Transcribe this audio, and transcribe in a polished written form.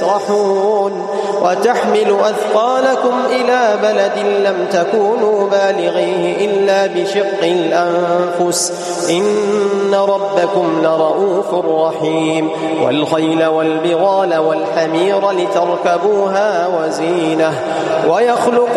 يسرحون وتحمل أثقالكم إلى بلد لم تكونوا بالغيه إلا بشق الأنفس إن ربكم لرؤوف رحيم والخيل والبغال والحمير لتركبوها وزينة ويخلق